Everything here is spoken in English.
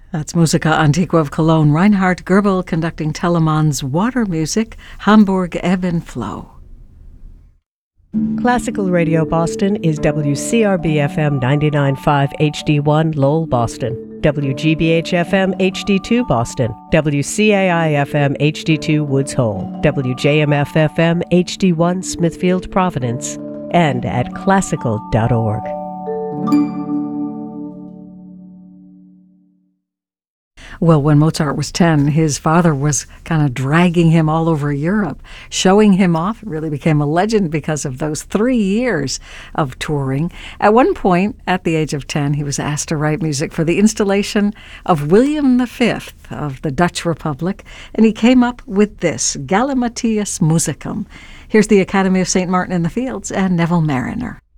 That's Musica Antiqua of Cologne. Reinhard Goebel conducting Telemann's Water Music, Hamburg Ebb and Flow. Classical Radio Boston is WCRB-FM 99.5 HD1 Lowell, Boston, WGBH-FM HD2 Boston, WCAI-FM HD2 Woods Hole, WJMF-FM HD1 Smithfield, Providence, and at classical.org. Well, when Mozart was 10, his father was kind of dragging him all over Europe, showing him off. It really became a legend because of those 3 years of touring. At one point, at the age of 10, he was asked to write music for the installation of William V of the Dutch Republic, and he came up with this, Galimatias Musicum. Here's the Academy of St. Martin in the Fields and Neville Mariner.